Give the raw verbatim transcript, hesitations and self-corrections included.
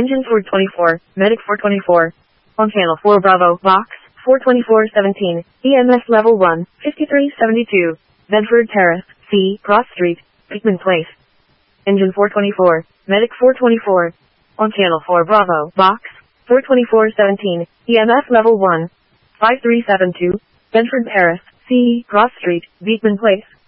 Engine four twenty-four, Medic four twenty-four. On channel four Bravo, box, four twenty-four seventeen, E M S level one, fifty-three seventy-two, Bedford Terrace, C, Cross Street, Beekman Place. Engine four twenty-four, Medic four twenty-four. On channel four Bravo, box, four twenty-four seventeen, E M S level one, five three seven two, Bedford Terrace, C, Cross Street, Beekman Place.